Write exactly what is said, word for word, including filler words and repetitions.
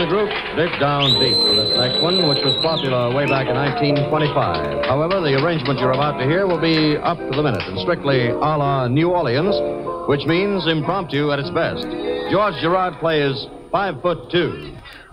group, Dig Down Deep, for this next one, which was popular way back in nineteen twenty-five. However, the arrangement you're about to hear will be up to the minute and strictly a la New Orleans, which means impromptu at its best. George Girard plays Five Foot Two.